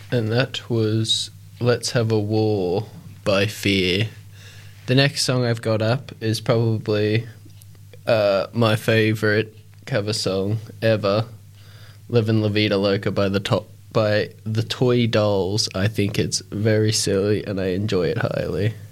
And that was Let's Have a War by Fear. The next song I've got up is probably my favourite cover song ever, Livin' La Vida Loca by the Toy Dolls. I think it's very silly and I enjoy it highly.